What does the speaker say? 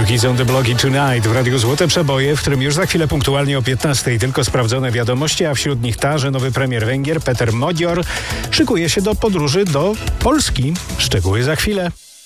New Kids on the Block i Tonight w Radiu Złote Przeboje, w którym już za chwilę punktualnie o 15:00 tylko sprawdzone wiadomości, a wśród nich ta, że nowy premier Węgier Peter Modjor szykuje się do podróży do Polski. Szczegóły za chwilę.